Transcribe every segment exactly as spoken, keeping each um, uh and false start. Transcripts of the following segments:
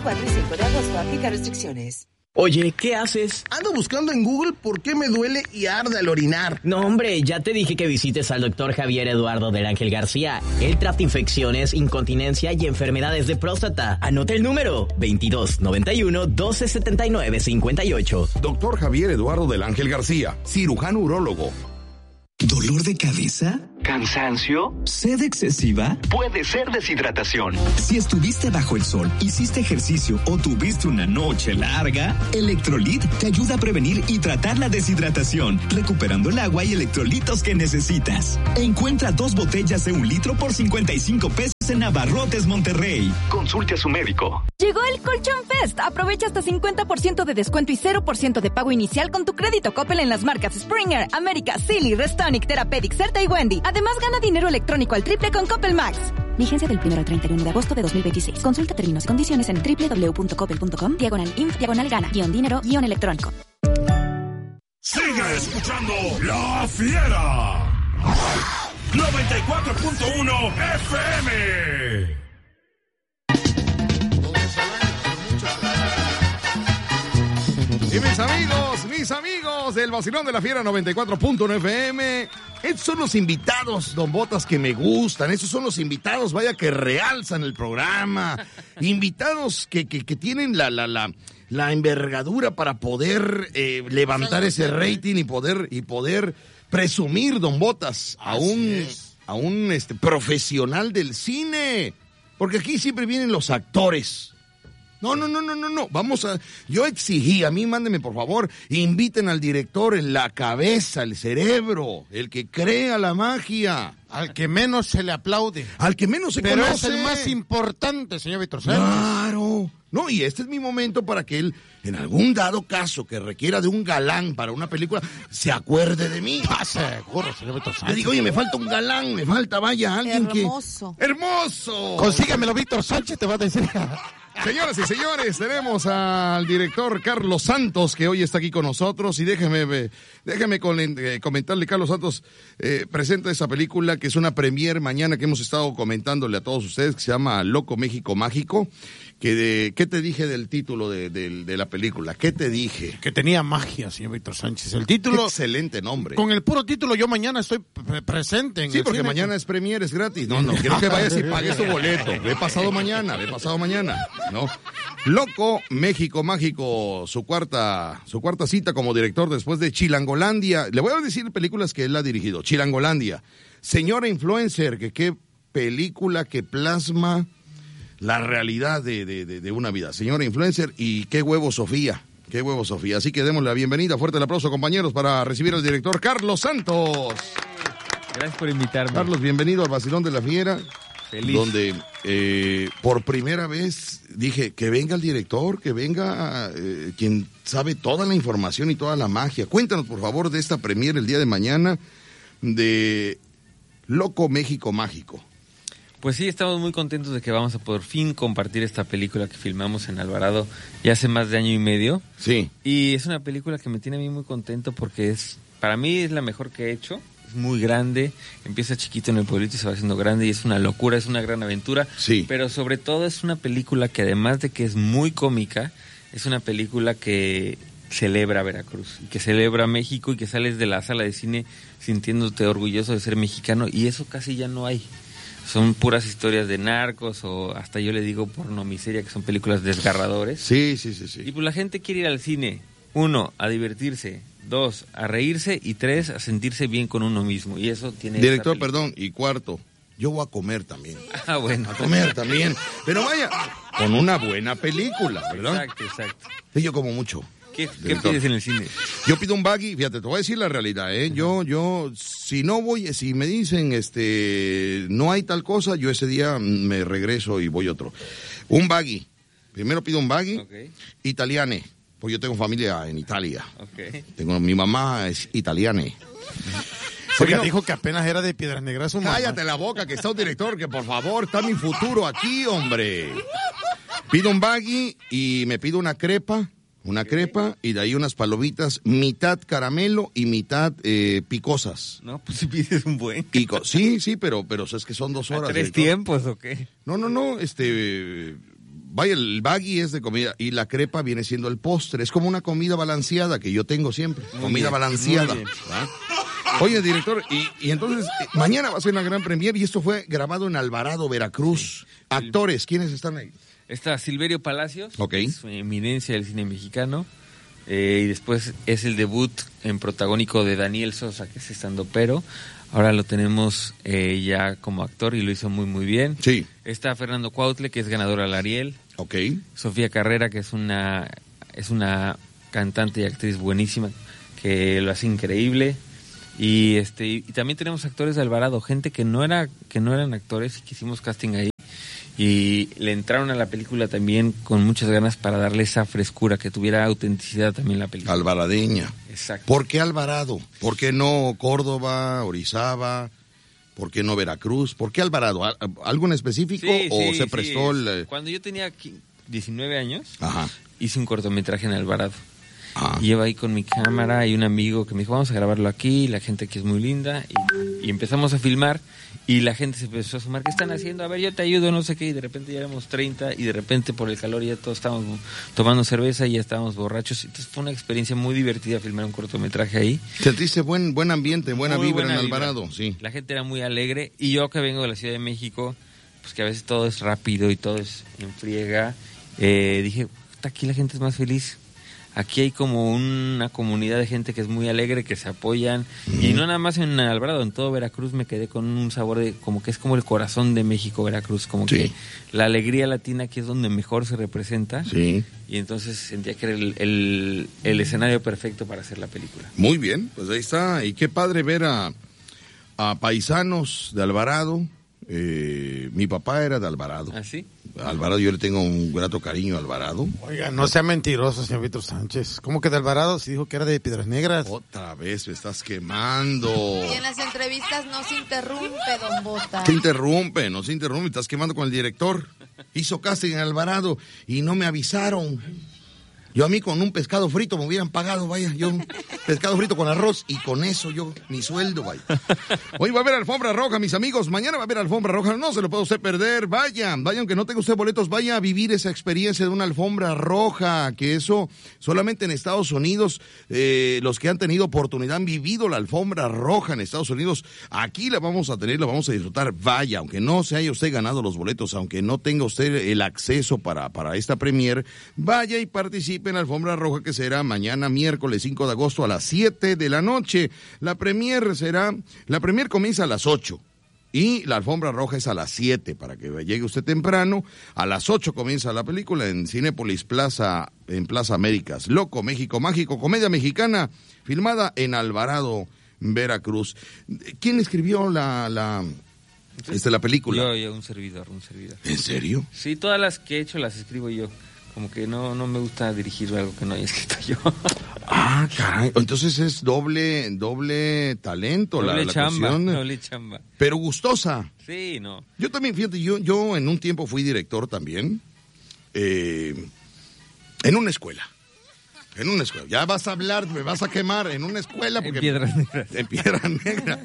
cuatro y cinco de agosto. Aplica restricciones. Oye, ¿qué haces? Ando buscando en Google por qué me duele y arde al orinar. No, hombre, ya te dije que visites al doctor Javier Eduardo del Ángel García. Él trata infecciones, incontinencia y enfermedades de próstata. Anota el número: veintidós noventa y uno, doce setenta y nueve, cincuenta y ocho. Doctor Javier Eduardo del Ángel García, cirujano urólogo. ¿Dolor de cabeza? ¿Cansancio? ¿Sed excesiva? Puede ser deshidratación. Si estuviste bajo el sol, hiciste ejercicio o tuviste una noche larga, Electrolit te ayuda a prevenir y tratar la deshidratación, recuperando el agua y electrolitos que necesitas. Encuentra dos botellas de un litro por cincuenta y cinco pesos en Abarrotes Monterrey. Consulte a su médico. Llegó el Colchón Fest. Aprovecha hasta cincuenta por ciento de descuento y cero por ciento de pago inicial con tu crédito Coppel en las marcas Springer, América, Silly, Restonic, Therapeutic, Certa y Wendy. Además, gana dinero electrónico al triple con Coppel Max. Vigencia del primero al treinta y uno de agosto de dos mil veintiséis. Consulta términos y condiciones en doble u doble u doble u punto coppel punto com, diagonal inf, diagonal gana, guión dinero, guión electrónico. Sigue escuchando La Fiera. noventa y cuatro punto uno F M. Y mis amigos, mis amigos del Vacilón de la Fiera noventa y cuatro punto uno F M, estos son los invitados, Don Botas, que me gustan. Estos son los invitados, vaya, que realzan el programa. Invitados que, que, que tienen la, la, la, la envergadura para poder eh, levantar ese rating y poder, y poder presumir, Don Botas, a un, a un este, profesional del cine. Porque aquí siempre vienen los actores. No, no, no, no, no, no. Vamos a... Yo exigí, a mí mándenme, por favor, inviten al director en la cabeza, el cerebro, el que crea la magia. Al que menos se le aplaude. Al que menos se Pero conoce. es el más importante, señor Víctor Sánchez. Claro. No, y este es mi momento para que él, en algún dado caso que requiera de un galán para una película, se acuerde de mí. Ah, seguro, señor Víctor Sánchez. Le digo, oye, me falta un galán, me falta, vaya, alguien Hermoso. que... ¡Hermoso! Consígamelo, Víctor Sánchez, te va a decir... Señoras y señores, tenemos al director Carlos Santos, que hoy está aquí con nosotros, y déjeme, déjeme con, eh, comentarle, Carlos Santos eh, presenta esa película que es una premier mañana que hemos estado comentándole a todos ustedes, que se llama Loco México Mágico. Que de, ¿Qué te dije del título de, de, de la película? ¿Qué te dije? Que tenía magia, señor Víctor Sánchez. El título... Qué excelente nombre. Con el puro título yo mañana estoy pre presente en Sí, el porque cine. mañana es premier, es gratis. No, no, quiero que vayas y pagues tu boleto. Ve pasado mañana, ve pasado mañana, ¿no? Loco México Mágico, su cuarta, su cuarta cita como director después de Chilangolandia. Le voy a decir películas que él ha dirigido. Chilangolandia, Señora Influencer, que qué película que plasma la realidad de, de, de, de una vida. Señora Influencer, y qué huevo Sofía, qué huevo Sofía. Así que démosle la bienvenida, fuerte el aplauso, compañeros, para recibir al director Carlos Santos. Gracias por invitarme. Carlos, bienvenido al Vacilón de la Fiera. Feliz. Donde eh, por primera vez dije que venga el director, que venga eh, quien sabe toda la información y toda la magia. Cuéntanos, por favor, de esta premier el día de mañana de Loco México Mágico. Pues sí, estamos muy contentos de que vamos a por fin compartir esta película que filmamos en Alvarado ya hace más de año y medio. Sí. Y es una película que me tiene a mí muy contento porque es, para mí es la mejor que he hecho. Es muy grande, empieza chiquito en el pueblito y se va haciendo grande y es una locura, es una gran aventura. Sí. Pero sobre todo es una película que además de que es muy cómica, es una película que celebra Veracruz y que celebra México y que sales de la sala de cine sintiéndote orgulloso de ser mexicano y eso casi ya no hay. Son puras historias de narcos o hasta yo le digo pornomiseria, que son películas desgarradores. Sí, sí, sí, sí. Y pues la gente quiere ir al cine, uno, a divertirse, dos, a reírse y tres, a sentirse bien con uno mismo. Y eso tiene... Director, perdón, y cuarto, yo voy a comer también. Ah, bueno. A comer también. Pero vaya, con una buena película, ¿verdad? Exacto, exacto. Sí, yo como mucho. ¿Qué, ¿Qué pides en el cine? Yo pido un baggy, fíjate, te voy a decir la realidad, ¿eh? Yo, yo, si no voy, si me dicen, este, no hay tal cosa, yo ese día me regreso y voy otro. Un baggy. Primero pido un baggy. Okay. Italiane, pues yo tengo familia en Italia. Okay. Tengo, mi mamá es italiane. Porque dijo que apenas era de Piedras Negras su mamá. Cállate la boca, que está un director, que por favor, está mi futuro aquí, hombre. Pido un baggy y me pido una crepa. Una crepa y de ahí unas palomitas, mitad caramelo y mitad eh, picosas. No, pues si pides un buen. Y sí, sí, pero, pero es que son dos horas. ¿Tres director. tiempos o qué? No, no, no, este, vaya, el baggy es de comida y la crepa viene siendo el postre. Es como una comida balanceada que yo tengo siempre. Muy comida bien, balanceada. Muy bien. Oye, director, y, y entonces, eh, mañana va a ser una gran premiere y esto fue grabado en Alvarado, Veracruz. Sí. Actores, ¿quiénes están ahí? Está Silverio Palacios, okay. Es una eminencia del cine mexicano. Eh, y después es el debut en protagónico de Daniel Sosa, que es estandopero. Ahora lo tenemos eh, ya como actor y lo hizo muy muy bien. Sí. Está Fernando Cuautle, que es ganador al Ariel. Okay. Sofía Carrera, que es una es una cantante y actriz buenísima, que lo hace increíble. Y este y también tenemos actores de Alvarado, gente que no era que no eran actores y que hicimos casting ahí. Y le entraron a la película también con muchas ganas para darle esa frescura, que tuviera autenticidad también la película. Alvaradeña. Exacto. ¿Por qué Alvarado? ¿Por qué no Córdoba, Orizaba? ¿Por qué no Veracruz? ¿Por qué Alvarado? ¿Algo en específico sí, o sí, se prestó sí, el...? Cuando yo tenía diecinueve años, Ajá. hice un cortometraje en Alvarado. Ah. Y iba ahí con mi cámara y un amigo que me dijo, vamos a grabarlo aquí, la gente aquí es muy linda, y, y empezamos a filmar, y la gente se empezó a sumar, ¿qué están haciendo? A ver, yo te ayudo, no sé qué, y de repente ya éramos treinta, y de repente por el calor ya todos estábamos tomando cerveza y ya estábamos borrachos. Entonces fue una experiencia muy divertida filmar un cortometraje ahí. Sentiste buen, buen ambiente, buena muy vibra buena en vibra. Alvarado, sí. La gente era muy alegre, y yo que vengo de la Ciudad de México, pues que a veces todo es rápido y todo es en friega, eh, dije, aquí la gente es más feliz. Aquí hay como una comunidad de gente que es muy alegre, que se apoyan. Uh-huh. Y no nada más en Alvarado, en todo Veracruz me quedé con un sabor de como que es como el corazón de México, Veracruz. Como sí. que la alegría latina aquí es donde mejor se representa. Sí. Y entonces sentía que era el, el, el escenario perfecto para hacer la película. Muy bien, pues ahí está. Y qué padre ver a, a paisanos de Alvarado. Eh, mi papá era de Alvarado. ¿Ah, sí? Alvarado, yo le tengo un grato cariño a Alvarado. Oiga, no sea mentiroso, señor Víctor Sánchez. ¿Cómo que de Alvarado? Si dijo que era de Piedras Negras. Otra vez me estás quemando. Y en las entrevistas no se interrumpe, don Bota. Se interrumpe, no se interrumpe. Estás quemando con el director. Hizo casting en Alvarado y no me avisaron. Yo a mí con un pescado frito me hubieran pagado, vaya, yo un pescado frito con arroz y con eso yo, mi sueldo, vaya. Hoy va a haber alfombra roja, mis amigos, mañana va a haber alfombra roja, no se lo puede usted perder, vaya, vaya, aunque no tenga usted boletos, vaya a vivir esa experiencia de una alfombra roja, que eso solamente en Estados Unidos, eh, los que han tenido oportunidad han vivido la alfombra roja en Estados Unidos, aquí la vamos a tener, la vamos a disfrutar, vaya, aunque no se haya usted ganado los boletos, aunque no tenga usted el acceso para, para esta premier, vaya y participe en la alfombra roja, que será mañana miércoles cinco de agosto a las siete de la noche. La premier será, la premier comienza a las ocho y la alfombra roja es a las siete para que llegue usted temprano. A las ocho comienza la película en Cinépolis Plaza, en Plaza Américas. Loco, México Mágico, comedia mexicana filmada en Alvarado, Veracruz. ¿Quién escribió la la este, la película? Yo, yo, un servidor, un servidor. ¿En serio? Sí, todas las que he hecho las escribo yo. Como que no no me gusta dirigir algo que no haya escrito yo. Ah, caray. Entonces es doble doble talento doble la, la chamba, cuestión. doble chamba. Pero gustosa. Sí, no. Yo también, fíjate, yo, yo en un tiempo fui director también. Eh, en una escuela. En una escuela. Ya vas a hablar, me vas a quemar en una escuela. Porque, en Piedras Negras. En Piedras Negras.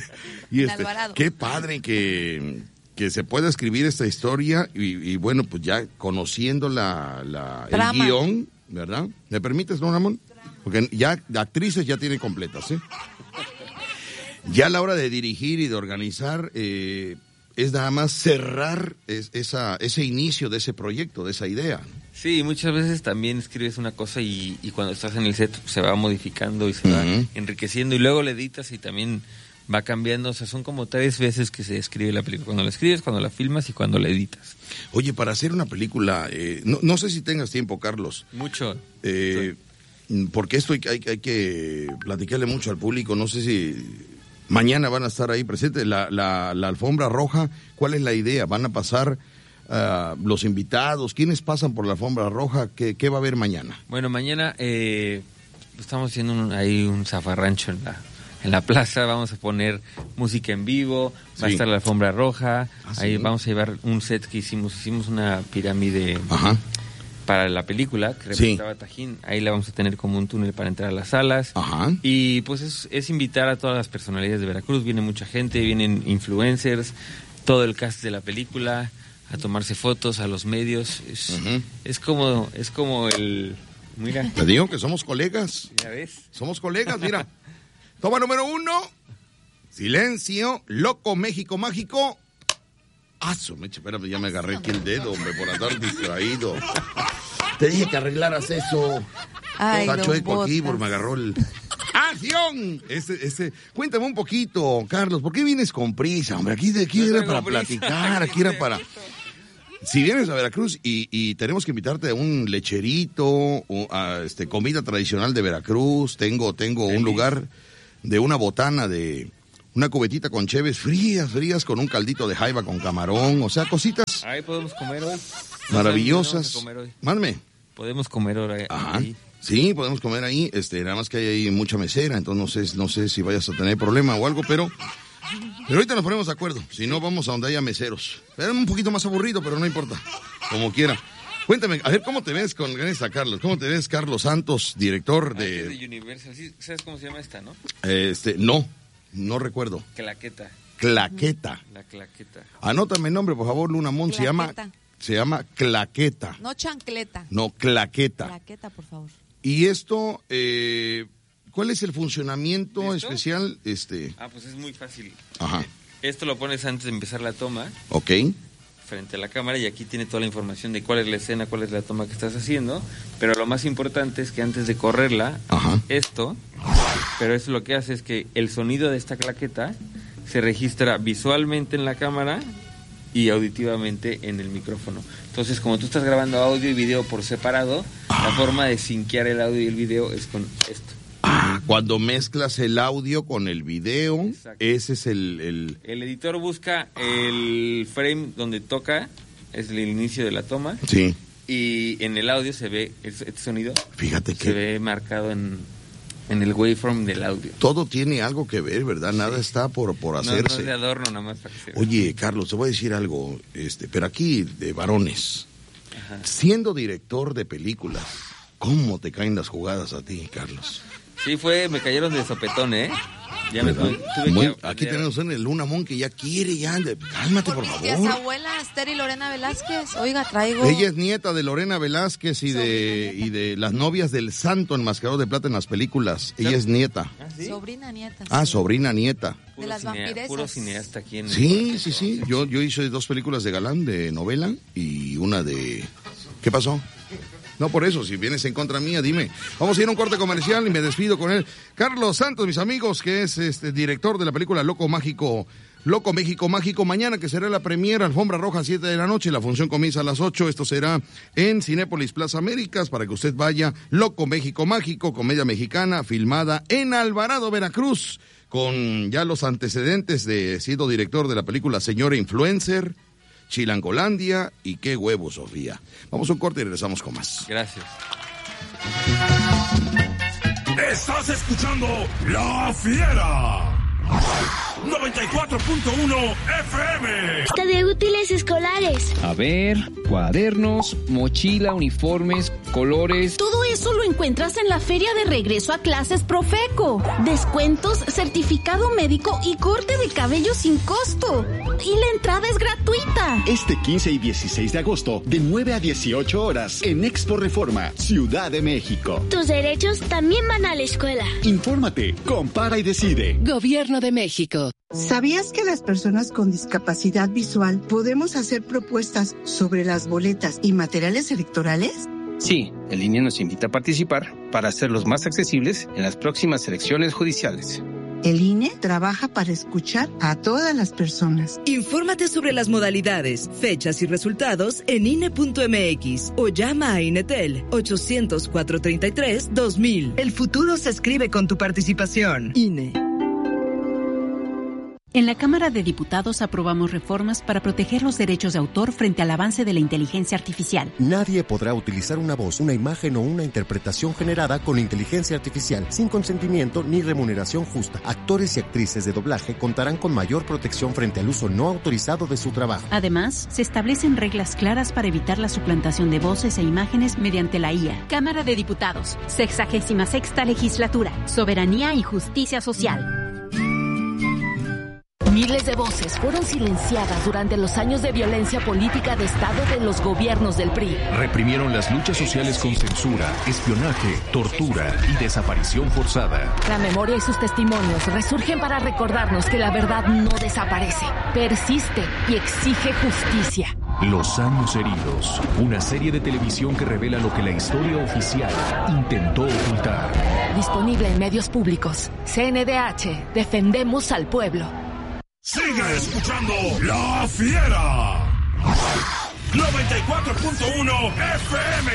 Y este, qué padre que... que se pueda escribir esta historia y, y bueno, pues ya conociendo la, la el guión, ¿verdad? ¿Me permites, don Ramón? Porque ya actrices ya tiene completas, ¿eh? Ya a la hora de dirigir y de organizar, eh, es nada más cerrar es, esa, ese inicio de ese proyecto, de esa idea. Sí, muchas veces también escribes una cosa y, y cuando estás en el set se va modificando y se uh-huh. va enriqueciendo y luego le editas y también... va cambiando, o sea, son como tres veces que se escribe la película. Cuando la escribes, cuando la filmas y cuando la editas. Oye, para hacer una película, eh, no, no sé si tengas tiempo, Carlos. Mucho. Eh, sí. Porque esto hay, hay, hay que platicarle mucho al público. No sé si mañana van a estar ahí presentes. La, la, la alfombra roja, ¿cuál es la idea? ¿Van a pasar uh, los invitados? ¿Quiénes pasan por la alfombra roja? ¿Qué, qué va a haber mañana? Bueno, mañana eh, estamos haciendo un, ahí un zafarrancho en la... En la plaza vamos a poner música en vivo, va sí. a estar la alfombra roja, ¿ah, ahí sí? vamos a llevar un set que hicimos, hicimos una pirámide Ajá. para la película que representaba sí. Tajín, ahí la vamos a tener como un túnel para entrar a las salas. Ajá. Y pues es, es invitar a todas las personalidades de Veracruz, viene mucha gente, vienen influencers, todo el cast de la película, a tomarse fotos a los medios. Es, uh-huh. es como es como el... Mira. Te digo que somos colegas. ¿Ya ves? Somos colegas, mira. Toma número uno. Silencio. Loco México Mágico. Ah, su mecha, espérame, ya me agarré aquí el dedo, hombre, por andar distraído. Te dije que arreglaras eso. Ay, Está chueco botas. aquí, porque me agarró el... ¡Acción! Este, este, cuéntame un poquito, Carlos, ¿por qué vienes con prisa, hombre? Aquí, aquí no era para prisa. platicar, aquí era para... Si vienes a Veracruz y, y tenemos que invitarte a un lecherito, o a este, comida tradicional de Veracruz, tengo, tengo un lugar de una botana de... Una cubetita con cheves frías, frías, con un caldito de jaiba con camarón, o sea, cositas... Ahí podemos comer hoy. Maravillosas. Comer hoy. Mándame. Podemos comer ahora. Ajá. Ahí. Sí, podemos comer ahí, este, nada más que hay ahí mucha mesera, entonces no sé, no sé si vayas a tener problema o algo, pero... Pero ahorita nos ponemos de acuerdo, si no vamos a donde haya meseros. Es un poquito más aburrido, pero no importa, como quiera. Cuéntame, a ver, ¿cómo te ves con esta Carlos? ¿Cómo te ves, Carlos Santos, director de... de Universal, ¿sí? ¿Sabes cómo se llama esta, no? Este, no, no recuerdo. Claqueta. Claqueta. La Claqueta. Anótame el nombre, por favor, Luna Mon, se llama... Se llama Claqueta. No chancleta. No, Claqueta. Claqueta, por favor. Y esto, eh, ¿cuál es el funcionamiento especial? Este... Ah, pues es muy fácil. Ajá. Esto lo pones antes de empezar la toma. Ok. Frente a la cámara, y aquí tiene toda la información de cuál es la escena, cuál es la toma que estás haciendo. Pero lo más importante es que antes de correrla, Ajá. esto, pero eso lo que hace es que el sonido de esta claqueta se registra visualmente en la cámara y auditivamente en el micrófono. Entonces, como tú estás grabando audio y video por separado, ah. la forma de sinquear el audio y el video es con esto. Ah, cuando mezclas el audio con el video, exacto. Ese es el, el... El editor busca el frame donde toca, es el inicio de la toma. Sí. Y en el audio se ve este sonido. Fíjate que... Se ve marcado en... en el waveform del audio. Todo tiene algo que ver, ¿verdad? Nada sí. está por, por hacerse. No, no es de adorno, nada más para que se vea. Oye, Carlos, te voy a decir algo, este, pero aquí de varones. Ajá. Siendo director de películas, ¿cómo te caen las jugadas a ti, Carlos? Sí, fue, me cayeron de sopetón, ¿eh? Ya me tuve, tuve Muy, que aquí tenemos en el Luna Mon que ya quiere, ya, de, cálmate, por, por favor. Mi abuela, Esther y Lorena Velázquez, oiga, traigo... Ella es nieta de Lorena Velázquez y de, y de las novias del santo enmascarado de plata en las películas. Ella es nieta. ¿Ah, sí? Sobrina nieta. Ah, sí. sobrina nieta. De las vampiresas. Puro cineasta aquí en... Sí, sí, sí, yo, yo hice dos películas de galán, de novela, y una de... ¿Qué pasó? No, por eso, si vienes en contra mía, dime. Vamos a ir a un corte comercial y me despido con él. Carlos Santos, mis amigos, que es este director de la película Loco Mágico, Loco México Mágico. Mañana que será la premiera, alfombra roja, siete de la noche. La función comienza a las ocho. Esto será en Cinépolis Plaza Américas para que usted vaya. Loco México Mágico, comedia mexicana, filmada en Alvarado, Veracruz, con ya los antecedentes de siendo director de la película Señora Influencer, Chilangolandia y Qué Huevo, Sofía. Vamos a un corte y regresamos con más. Gracias. Estás escuchando La Fiera. noventa y cuatro punto uno F M. Lista de útiles escolares. A ver, cuadernos, mochila, uniformes, colores. Todo eso lo encuentras en la Feria de Regreso a Clases Profeco. Descuentos, certificado médico y corte de cabello sin costo. Y la entrada es gratuita. Este quince y dieciséis de agosto, de nueve a dieciocho horas, en Expo Reforma, Ciudad de México. Tus derechos también van a la escuela. Infórmate, compara y decide. Gobierno de México. ¿Sabías que las personas con discapacidad visual podemos hacer propuestas sobre las boletas y materiales electorales? Sí, el I N E nos invita a participar para hacerlos más accesibles en las próximas elecciones judiciales. El I N E trabaja para escuchar a todas las personas. Infórmate sobre las modalidades, fechas y resultados en I N E punto M X o llama a INETEL ochocientos, cuatrocientos treinta y tres, dos mil. El futuro se escribe con tu participación. I N E. En la Cámara de Diputados aprobamos reformas para proteger los derechos de autor frente al avance de la inteligencia artificial. Nadie podrá utilizar una voz, una imagen o una interpretación generada con inteligencia artificial sin consentimiento ni remuneración justa. Actores y actrices de doblaje contarán con mayor protección frente al uso no autorizado de su trabajo. Además, se establecen reglas claras para evitar la suplantación de voces e imágenes mediante la I A. Cámara de Diputados, sexagésima sexta legislatura, soberanía y justicia social. Mil Miles de voces fueron silenciadas durante los años de violencia política de Estado de los gobiernos del P R I. Reprimieron las luchas sociales con censura, espionaje, tortura y desaparición forzada. La memoria y sus testimonios resurgen para recordarnos que la verdad no desaparece, persiste y exige justicia. Los años heridos, una serie de televisión que revela lo que la historia oficial intentó ocultar. Disponible en medios públicos. C N D H, defendemos al pueblo. Sigue escuchando La Fiera. noventa y cuatro punto uno F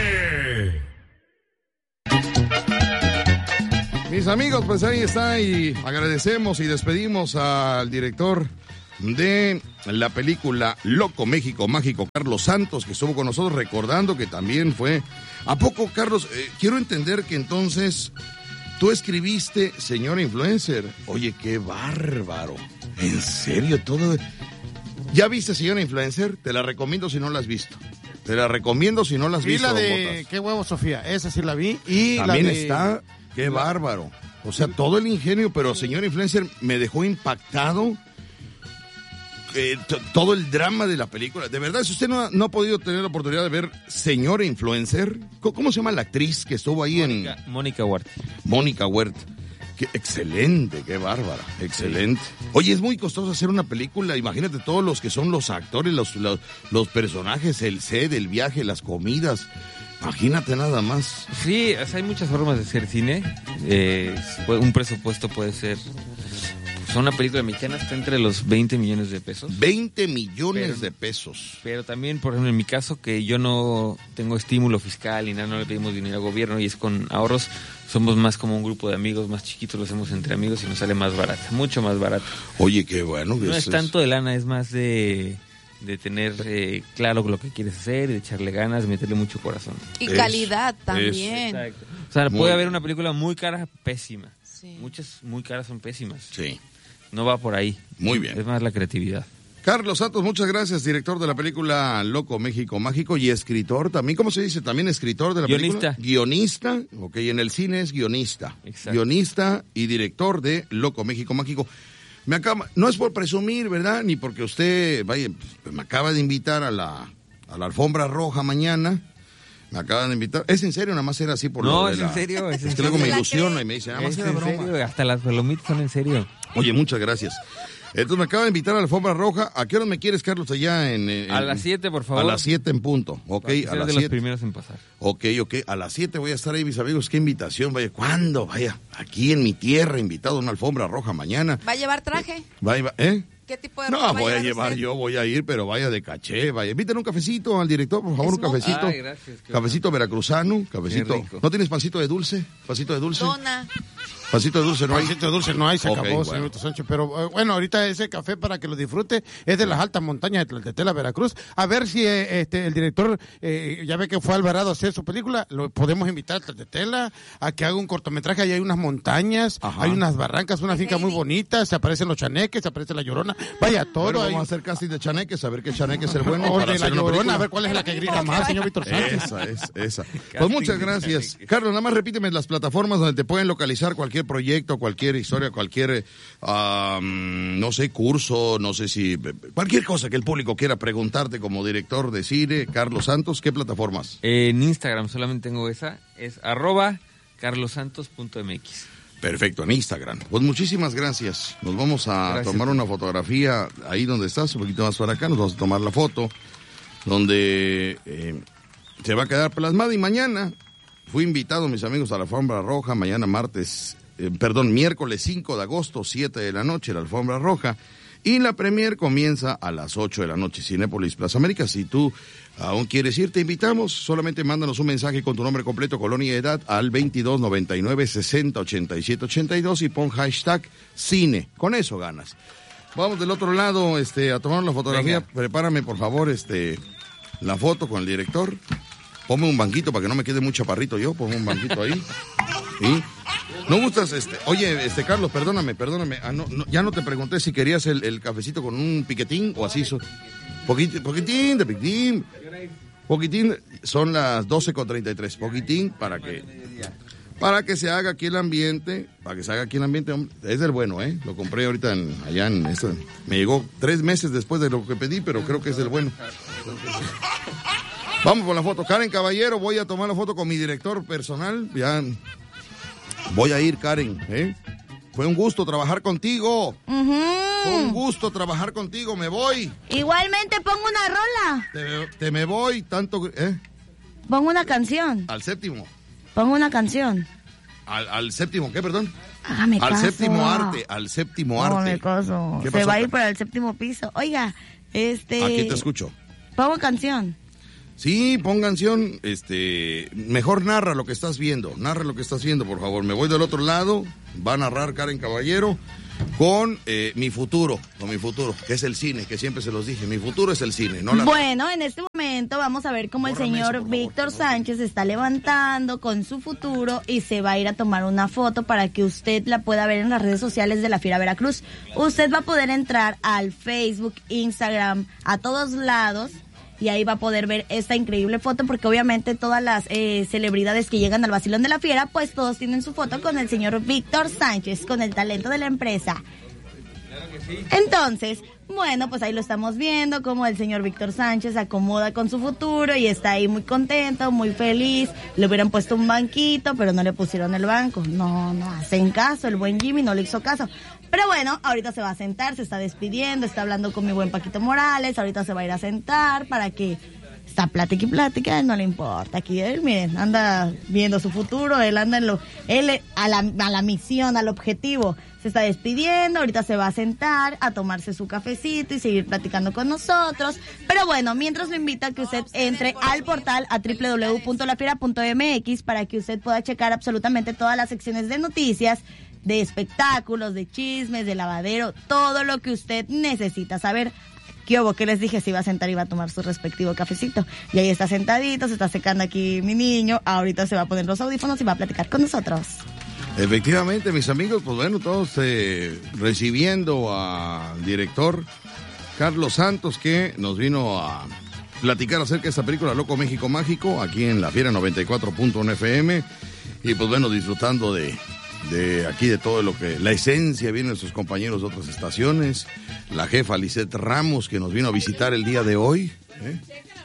M. Mis amigos, pues ahí está y agradecemos y despedimos al director de la película Loco México Mágico, Carlos Santos, que estuvo con nosotros recordando que también fue... ¿A poco, Carlos? Eh, quiero entender que entonces tú escribiste Señora Influencer. Oye, qué bárbaro. ¿En serio? Todo... ¿Ya viste Señora Influencer? Te la recomiendo si no la has visto. Te la recomiendo si no la has Y visto. la de Botas. Qué huevo, Sofía. Esa sí la vi. Y También la de... está... Qué bárbaro. O sea, todo el ingenio, pero Señora Influencer me dejó impactado. Eh, t- todo el drama de la película. De verdad, si usted no ha, no ha podido tener la oportunidad de ver Señora Influencer, ¿cómo, cómo se llama la actriz que estuvo ahí Mónica, en... Mónica Huerta. Mónica Huerta. Qué excelente, qué bárbara, excelente. Oye, es muy costoso hacer una película, imagínate todos los que son los actores, los, los, los personajes, el set, el viaje, las comidas. Imagínate nada más. Sí, o sea, hay muchas formas de hacer cine. Eh, un presupuesto puede ser... Pues una película mexicana está entre los veinte millones de pesos. veinte millones pero, de pesos. Pero también, por ejemplo, en mi caso, que yo no tengo estímulo fiscal y nada, no le pedimos dinero al gobierno y es con ahorros, somos más como un grupo de amigos más chiquitos, lo hacemos entre amigos y nos sale más barato, mucho más barato. Oye, qué bueno. No es, es tanto de lana, es más de... de tener eh, claro lo que quieres hacer, de echarle ganas, de meterle mucho corazón. Y calidad también. Exacto. O sea, Muy puede bien. haber una película muy cara, pésima. Sí. Muchas muy caras son pésimas. Sí. No va por ahí. Muy bien. Es más la creatividad. Carlos Santos, muchas gracias, director de la película Loco México Mágico y escritor también, ¿cómo se dice? También escritor de la Guionista. película. Guionista. Ok, en el cine es guionista. Exacto. Guionista y director de Loco México Mágico. Me acaba, no es por presumir, ¿verdad? Ni porque usted, vaya, pues, me acaba de invitar a la, a la alfombra roja mañana. Me acaban de invitar. ¿Es en serio? Nada más era así por no, lo de es la... en serio. Es, Es en que luego serio. me ilusiona y me dice, nada más Es era en broma. serio, hasta las palomitas son en serio. Oye, muchas gracias. Entonces me acaba de invitar a la alfombra roja. ¿A qué hora me quieres, Carlos, allá en... en A las siete, por favor. A las siete en punto, ok, Para que a seas las de los siete. primeros en pasar. Ok, ok, a las siete voy a estar ahí, mis amigos. Qué invitación, vaya. ¿Cuándo? Vaya, aquí en mi tierra, invitado a una alfombra roja mañana. ¿Va a llevar traje? Vaya, ¿eh? ¿Qué tipo de No, ropa va voy a llevar usted? yo, voy a ir, pero vaya de caché, vaya. Inviten un cafecito al director, por favor, un Smoke. cafecito. Ay, gracias, qué Cafecito veracruzano, cafecito. Qué rico. ¿No tienes pancito de dulce? ¿Pancito de dulce? Dona. Pancito de dulce no hay. Pancito de dulce no hay, se Ok, acabó, bueno. señorito Sánchez. Pero eh, bueno, ahorita ese café para que lo disfrute es de las altas montañas de Tlaltetela, Veracruz. A ver si eh, este el director, eh, ya ve que fue a Alvarado a hacer su película, lo podemos invitar a Tlaltetela a que haga un cortometraje. Ahí hay unas montañas, Ajá. hay unas barrancas, una finca muy bonita, se aparecen los chaneques, se aparece la Llorona. Vaya, todo Bueno, ahí. vamos a hacer casting de chaneques, a ver qué chaneque es el bueno. O para de la hacer una Llorona, película. a ver cuál es la que grita más, señor Víctor Sánchez. Esa es, esa. Pues muchas gracias. Carlos, nada más repíteme las plataformas donde te pueden localizar cualquier proyecto, cualquier historia, cualquier, um, no sé, curso, no sé si, cualquier cosa que el público quiera preguntarte como director de cine, Carlos Santos, ¿qué plataformas? En Instagram solamente tengo esa, es arroba carlosantos punto mx. Perfecto, en Instagram. Pues muchísimas gracias. Nos vamos a Gracias. tomar una fotografía ahí donde estás, un poquito más para acá, nos vamos a tomar la foto, donde eh, se va a quedar plasmada y mañana fui invitado, mis amigos, a la Alfombra Roja, mañana martes, eh, perdón, miércoles cinco de agosto, siete de la noche, la Alfombra Roja, y la premier comienza a las ocho de la noche, Cinépolis Plaza América. Si tú aún quieres ir, te invitamos, solamente mándanos un mensaje con tu nombre completo, colonia y edad al veintidós noventa y nueve sesenta ochenta y siete ochenta y dos y pon hashtag cine, con eso ganas. Vamos del otro lado, este, a tomar la fotografía. Venga. Prepárame, por favor, este, la foto con el director. Ponme un banquito para que no me quede muy chaparrito yo. Ponme un banquito ahí. ¿Sí? ¿No gustas, este? Oye, este, Carlos, perdóname, perdóname. Ah, no, no, ya no te pregunté si querías el, el cafecito con un piquetín o así. So, poquitín, poquitín, de piquitín. Poquitín, son las doce con treinta y tres. Poquitín para que... para que se haga aquí el ambiente, para que se haga aquí el ambiente, hombre. Es del bueno, ¿eh? Lo compré ahorita en, allá en esto. Me llegó tres meses después de lo que pedí, pero creo que es del bueno. Vamos con la foto. Karen Caballero, voy a tomar la foto con mi director personal. Ya voy a ir, Karen, ¿eh? Fue un gusto trabajar contigo. Uh-huh. Fue un gusto trabajar contigo, me voy. Igualmente pongo una rola. Te, te me voy, tanto, ¿eh? Pongo una canción. Al séptimo. Pongo una canción. Al, al séptimo, ¿qué, perdón? Hágame al caso. séptimo arte, al séptimo arte. No me caso. Se pasó, va a ir Karen? para el séptimo piso. Oiga, este... Aquí te escucho. Pongo canción. Sí, pon canción, este, mejor narra lo que estás viendo, narra lo que estás viendo, por favor. Me voy del otro lado, va a narrar Karen Caballero con eh, mi futuro, con mi futuro, que es el cine, que siempre se los dije, mi futuro es el cine, no la... Bueno, en este momento vamos a ver cómo el Bórrame señor eso, por Víctor Sánchez se está levantando con su futuro y se va a ir a tomar una foto para que usted la pueda ver en las redes sociales de la Fiera Veracruz. Usted va a poder entrar al Facebook, Instagram, a todos lados, y ahí va a poder ver esta increíble foto, porque obviamente todas las eh, celebridades que llegan al Vacilón de la Fiera, pues todos tienen su foto con el señor Víctor Sánchez, con el talento de la empresa. Entonces, bueno, pues ahí lo estamos viendo, como el señor Víctor Sánchez se acomoda con su futuro y está ahí muy contento, muy feliz. Le hubieran puesto un banquito, pero no le pusieron el banco. No, no hacen caso, el buen Jimmy no le hizo caso. Pero bueno, ahorita se va a sentar, se está despidiendo, está hablando con mi buen Paquito Morales, ahorita se va a ir a sentar para que... Está plática y plática, no le importa. Aquí él, miren, anda viendo su futuro, él anda en lo, él a la, a la misión, al objetivo. Se está despidiendo, ahorita se va a sentar a tomarse su cafecito y seguir platicando con nosotros. Pero bueno, mientras lo invita a que usted entre al portal a doble u doble u doble u punto la fiera punto eme equis para que usted pueda checar absolutamente todas las secciones de noticias, de espectáculos, de chismes, de lavadero, todo lo que usted necesita saber. ¿Qué hubo? ¿Qué les dije? Se iba a sentar y iba a tomar su respectivo cafecito. Y ahí está sentadito, se está secando aquí mi niño. Ahorita se va a poner los audífonos y va a platicar con nosotros. Efectivamente, mis amigos, pues bueno, todos eh, recibiendo al director Carlos Santos, que nos vino a platicar acerca de esta película Loco México Mágico, aquí en la Fiera noventa y cuatro punto uno F M. Y pues bueno, disfrutando de... de aquí de todo lo que la esencia vienen nuestros compañeros de otras estaciones, la jefa Lisette Ramos que nos vino a visitar el día de hoy, ¿eh?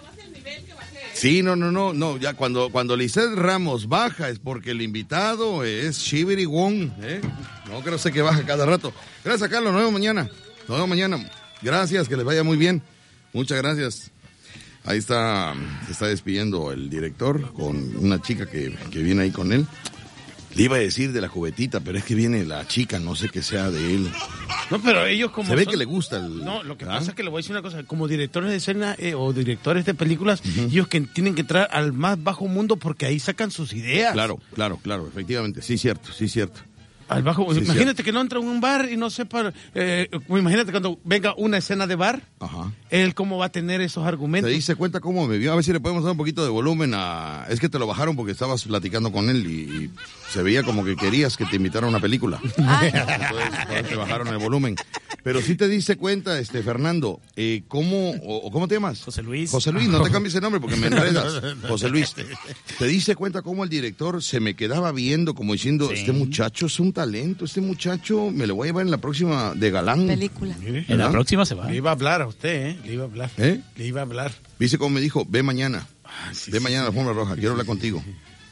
Sí, no, no, no, no, ya cuando cuando Lisette Ramos baja es porque el invitado es Shibiri Wong, ¿eh? No creo sé que baja cada rato. Gracias, Carlos, nos vemos mañana. Nos vemos mañana. Gracias, que les vaya muy bien. Muchas gracias. Ahí está, se está despidiendo el director con una chica que, que viene ahí con él. Le iba a decir de la cubetita, pero es que viene la chica, no sé qué sea de él. No, pero ellos como Se ve son... que le gusta el... No, lo que ¿ah? pasa es que le voy a decir una cosa, como directores de escena eh, o directores de películas, uh-huh. ellos que tienen que entrar al más bajo mundo porque ahí sacan sus ideas. Claro, claro, claro, efectivamente, sí, cierto, sí, cierto. Al bajo, sí, imagínate cierto. que no entra en un bar y no sepa, eh, imagínate cuando venga una escena de bar, Ajá. él cómo va a tener esos argumentos. ¿Te diste cuenta cómo me vio? A ver si le podemos dar un poquito de volumen a... Es que te lo bajaron porque estabas platicando con él y, y se veía como que querías que te invitara a una película. Entonces, entonces te bajaron el volumen. Pero sí te diste cuenta, este Fernando, eh, ¿cómo, o, o cómo te llamas? José Luis. José Luis, no te cambies el nombre porque me enredas. José Luis, ¿te diste cuenta cómo el director se me quedaba viendo como diciendo, sí. este muchacho es un talento, este muchacho me lo voy a llevar en la próxima de galán? Película. ¿verdad? En la próxima se va. Le iba a hablar a usted, ¿eh? Le iba a hablar. ¿Eh? Le iba a hablar. ¿Viste cómo me dijo? Ve mañana. Ah, sí, Ve sí, mañana a la alfombra roja, quiero hablar contigo.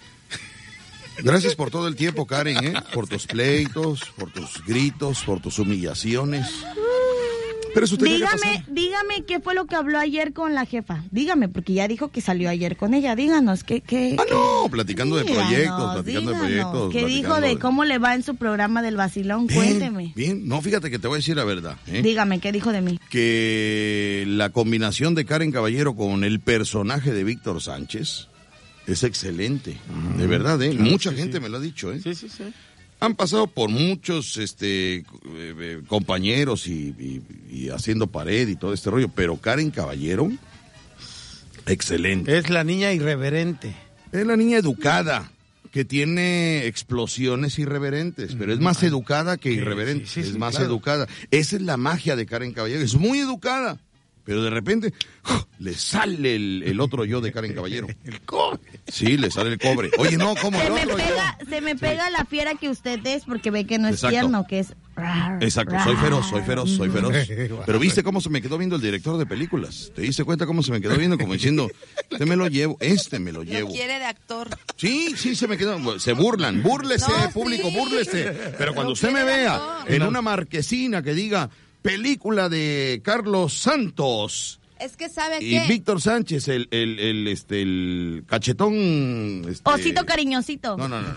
Gracias por todo el tiempo, Karen, ¿eh? Por tus pleitos, por tus gritos, por tus humillaciones. Pero eso tenía que Dígame, pasar. dígame qué fue lo que habló ayer con la jefa. Dígame, porque ya dijo que salió ayer con ella. Díganos, ¿qué? qué Ah, no, platicando de díganos, proyectos, platicando díganos. de proyectos. ¿Qué dijo de cómo le va en su programa del vacilón? Bien, Cuénteme. Bien, no, fíjate que te voy a decir la verdad. ¿eh? Dígame, ¿qué dijo de mí? Que la combinación de Karen Caballero con el personaje de Víctor Sánchez es excelente. Uh-huh. De verdad, ¿eh? Claro, Mucha sí, gente sí. me lo ha dicho, ¿eh? Sí, sí, sí. Han pasado por muchos este eh, eh, compañeros y, y, y haciendo pared y todo este rollo, pero Karen Caballero, excelente. Es la niña irreverente. Es la niña educada, que tiene explosiones irreverentes, pero es más educada que irreverente, sí, sí, es sí, más claro. educada. Esa es la magia de Karen Caballero, es muy educada, pero de repente ¡oh! le sale el, el otro yo de Karen Caballero. El cobre. Sí, le sale el cobre. Oye, no, ¿cómo se el me otro pega, yo? Se me pega sí. la fiera que usted es porque ve que no es Exacto. tierno, que es... Exacto, soy feroz, soy feroz, soy feroz. Pero ¿viste cómo se me quedó viendo el director de películas? ¿Te diste cuenta cómo se me quedó viendo? Como diciendo, este me lo llevo, este me lo llevo. Lo quiere de actor. Sí, sí, se me quedó. Se burlan, búrlese, no, público, sí. búrlese. Pero cuando usted me vea en una marquesina que diga película de Carlos Santos... Es que sabe y que... Víctor Sánchez, el, el, el, este, el cachetón... Este... Osito cariñosito. No, no, no.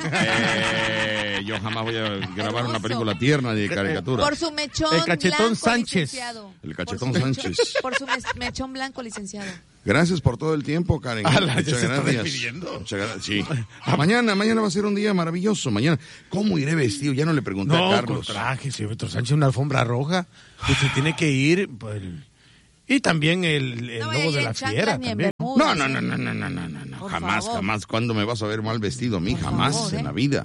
Eh, yo jamás voy a grabar una película tierna de caricatura. Por su mechón El cachetón blanco, Sánchez. Licenciado. El cachetón por Sánchez. Mechón, por su mechón blanco, licenciado. Gracias por todo el tiempo, Karen. Ala, Muchas gracias. Muchas gracias. Sí. Mañana, mañana va a ser un día maravilloso. Mañana, ¿cómo iré vestido? Ya no le pregunté no, a Carlos. Con traje, señor Víctor Sánchez, una alfombra roja. Usted tiene que ir... Pues, y también el, el no, logo de la fiera también. No, no, no, no, no, no, no, no, no. Jamás, favor. jamás. ¿Cuándo me vas a ver mal vestido a mí? Por jamás favor, ¿eh? En la vida.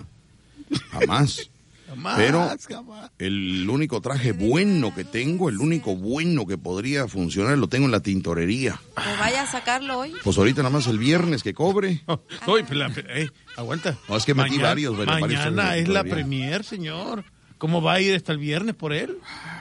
Jamás. Jamás, Pero jamás. El único traje bueno que tengo, el único bueno que podría funcionar, lo tengo en la tintorería. Pues vaya a sacarlo hoy. Pues ahorita nada más el viernes que cobre. Oh, oh, la, hey, aguanta. No, es que metí mañana, varios. Mañana varios es la premier, señor. ¿Cómo va a ir hasta el viernes por él?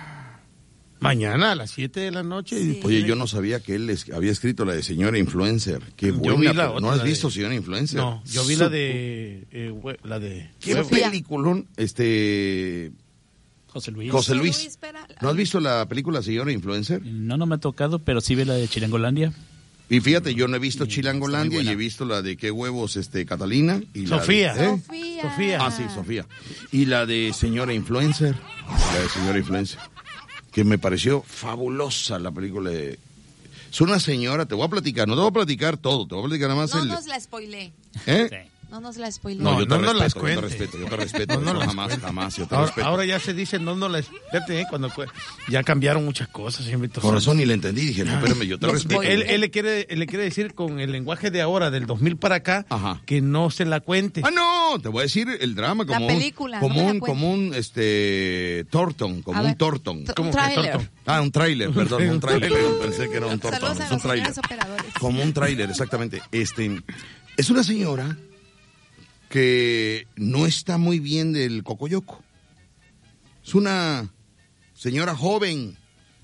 Mañana a las siete de la noche. Sí. Oye, yo no sabía que él es, había escrito la de Señora Influencer. Qué buena. Yo vi la otra, ¿No has de... visto Señora Influencer? No, yo vi la de... Eh, we, la de... ¿Qué peliculón? Este... José Luis. José Luis. Luis ¿No has visto la película Señora Influencer? No, no me ha tocado, pero sí vi la de Chilangolandia. Y fíjate, yo no he visto Chilangolandia y he visto la de Qué huevos, este, Catalina. Y Sofía. La de, ¿eh? Sofía. Sofía. Ah, sí, Sofía. Y la de Señora Influencer. La de Señora Influencer. Que me pareció fabulosa la película de... Es una señora, te voy a platicar, no te voy a platicar todo, te voy a platicar nada más no el... No nos la spoilé. ¿Eh? Sí. No nos la spoilé. No, yo te, no, respeto, no yo te respeto, yo te respeto, no, no no, jamás, cuente. jamás, yo te ahora, respeto. Ahora ya se dice, no, no la... Fíjate, ¿eh? Cuando ya cambiaron muchas cosas. Señor Por razón ni le entendí, dije, no, espérame, yo te no, respeto. Él, él, le quiere, él le quiere decir con el lenguaje de ahora, del dos mil para acá, Ajá. que no se la cuente. Ah, no, te voy a decir el drama como la película, un, como no un, como un, este, Torton, como a un ver, Torton. ¿Cómo que Torton? Ah, un tráiler, perdón, un tráiler, pensé que era un Torton, es un tráiler. Como un tráiler, exactamente. Este, es una señora que no está muy bien del cocoyoco. Es una señora joven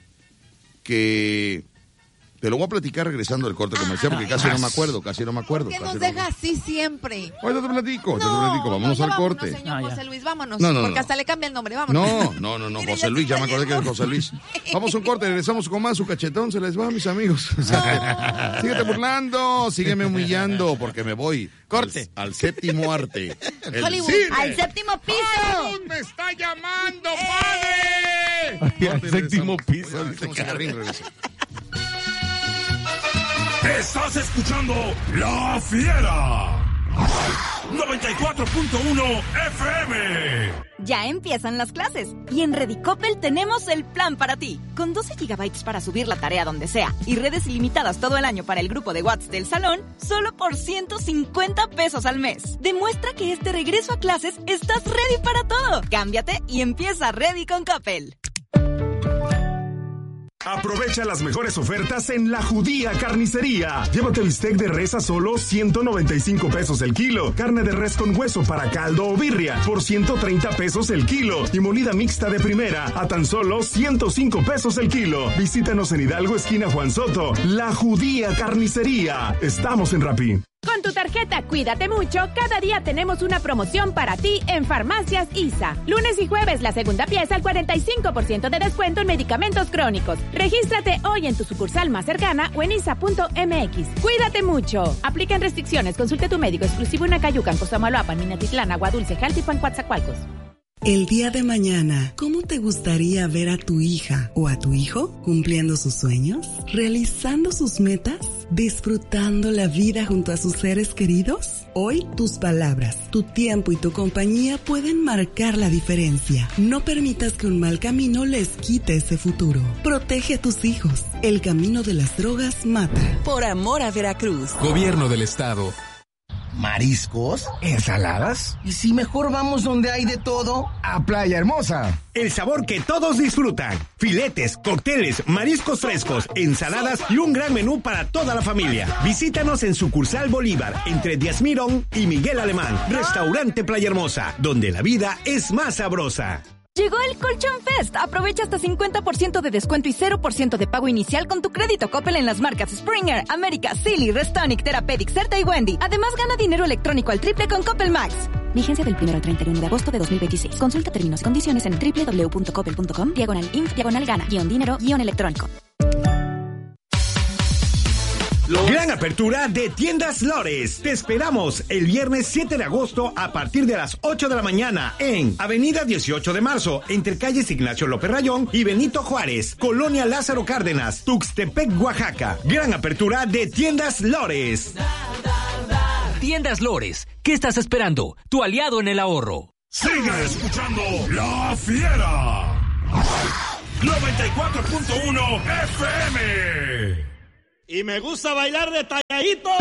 que... Te lo voy a platicar regresando del corte comercial porque casi no me acuerdo, casi no me acuerdo. ¿Por qué casi nos no... deja así siempre? Ahorita te platico, no, te lo platico, vámonos no, al vámonos, corte. Señor no, José Luis, vámonos, no, no, porque no. hasta le cambia el nombre, vámonos. No, no, no, no, Mire, José Luis, ya me acordé que es José Luis. Vamos a un corte, regresamos con más, su cachetón se les va, mis amigos. No. Síguete burlando, sígueme humillando, porque me voy. Corte. Al, al séptimo arte. El Hollywood. cine. ¡Al séptimo piso! ¡Hollywood me está llamando, padre! Ay, al séptimo piso. Un cigarrín, regreso. Estás escuchando La Fiera. noventa y cuatro punto uno F M. Ya empiezan las clases y en Redicopel tenemos el plan para ti. Con doce gigabytes para subir la tarea donde sea y redes ilimitadas todo el año para el grupo de WhatsApp del salón, solo por ciento cincuenta pesos al mes. Demuestra que este regreso a clases estás ready para todo. Cámbiate y empieza Ready con Coppel. Aprovecha las mejores ofertas en La Judía Carnicería. Llévate bistec de res a solo ciento noventa y cinco pesos el kilo. Carne de res con hueso para caldo o birria por ciento treinta pesos el kilo. Y molida mixta de primera a tan solo ciento cinco pesos el kilo. Visítanos en Hidalgo, esquina Juan Soto. La Judía Carnicería. Estamos en Rappi. Con tu tarjeta Cuídate Mucho, cada día tenemos una promoción para ti en Farmacias I S A. Lunes y jueves, la segunda pieza al cuarenta y cinco por ciento de descuento en medicamentos crónicos. Regístrate hoy en tu sucursal más cercana o en isa punto m x. Cuídate Mucho. Aplican restricciones. Consulte tu médico exclusivo en Acayucan, Cosamaloapan, Minatitlán, Aguadulce, Jaltipan, Coatzacoalcos. El día de mañana, ¿cómo te gustaría ver a tu hija o a tu hijo cumpliendo sus sueños, realizando sus metas, disfrutando la vida junto a sus seres queridos? Hoy, tus palabras, tu tiempo y tu compañía pueden marcar la diferencia. No permitas que un mal camino les quite ese futuro. Protege a tus hijos. El camino de las drogas mata. Por amor a Veracruz. Gobierno del Estado. ¿Mariscos? ¿Ensaladas? ¿Y si mejor vamos donde hay de todo? A Playa Hermosa. El sabor que todos disfrutan. Filetes, cócteles, mariscos frescos, ensaladas y un gran menú para toda la familia. Visítanos en Sucursal Bolívar, entre Díaz Mirón y Miguel Alemán. Restaurante Playa Hermosa, donde la vida es más sabrosa. Llegó el Colchón Fest. Aprovecha hasta cincuenta por ciento de descuento y cero por ciento de pago inicial con tu crédito Coppel en las marcas Springer, América, Silly, Restonic, Therapeutic, Certa y Wendy. Además, gana dinero electrónico al triple con Coppel Max. Vigencia del primero al treinta y uno de agosto de dos mil veintiséis. Consulta términos y condiciones en doble u doble u doble u punto coppel punto com, diagonal inf, diagonal gana, guión dinero, guión electrónico. Gran apertura de Tiendas Lores. Te esperamos el viernes siete de agosto a partir de las ocho de la mañana en Avenida dieciocho de marzo, entre calles Ignacio López Rayón y Benito Juárez, Colonia Lázaro Cárdenas, Tuxtepec, Oaxaca. Gran apertura de Tiendas Lores. Tiendas Lores. ¿Qué estás esperando? Tu aliado en el ahorro. Sigue escuchando La Fiera. noventa y cuatro punto uno F M. Y me gusta bailar de talladito.